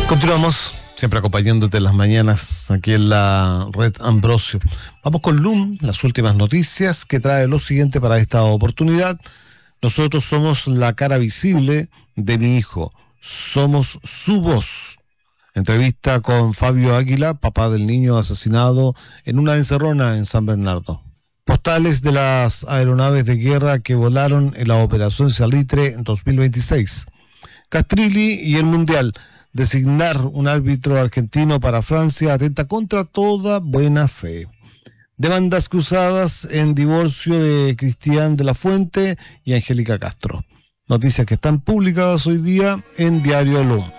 Continuamos, siempre acompañándote en las mañanas aquí en la red Ambrosio. Vamos con LUM, las últimas noticias, que trae lo siguiente para esta oportunidad. Nosotros somos la cara visible de mi hijo, somos su voz. Entrevista con Fabio Águila, papá del niño asesinado en una encerrona en San Bernardo. Postales de las aeronaves de guerra que volaron en la Operación Salitre en 2026. Castrilli y el Mundial. Designar un árbitro argentino para Francia atenta contra toda buena fe. Demandas cruzadas en divorcio de Cristian de la Fuente y Angélica Castro. Noticias que están publicadas hoy día en Diario LUM.